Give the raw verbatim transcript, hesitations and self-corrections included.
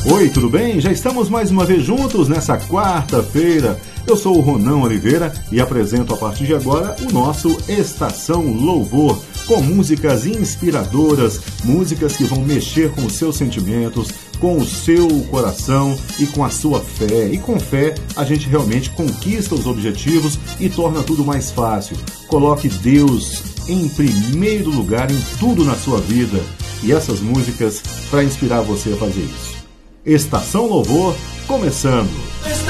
Oi, tudo bem? Já estamos mais uma vez juntos nessa quarta-feira. Eu sou o Ronan Oliveira e apresento a partir de agora o nosso Estação Louvor, com músicas inspiradoras, músicas que vão mexer com os seus sentimentos, com o seu coração e com a sua fé. E com fé a gente realmente conquista os objetivos e torna tudo mais fácil. Coloque Deus em primeiro lugar em tudo na sua vida. E essas músicas para inspirar você a fazer isso. Estação Louvor, começando!